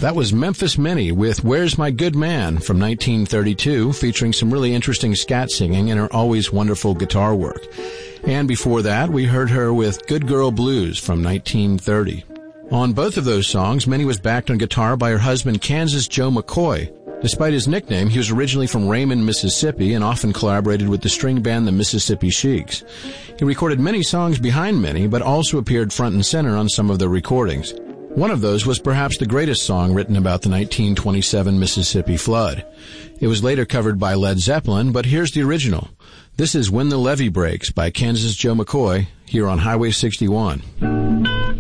That was Memphis Minnie with Where's My Good Man from 1932, featuring some really interesting scat singing and her always wonderful guitar work. And before that, we heard her with Good Girl Blues from 1930. On both of those songs, Minnie was backed on guitar by her husband, Kansas Joe McCoy. Despite his nickname, he was originally from Raymond, Mississippi, and often collaborated with the string band the Mississippi Sheiks. He recorded many songs behind Minnie, but also appeared front and center on some of their recordings. One of those was perhaps the greatest song written about the 1927 Mississippi flood. It was later covered by Led Zeppelin, but here's the original. This is When the Levee Breaks by Kansas Joe McCoy, here on Highway 61.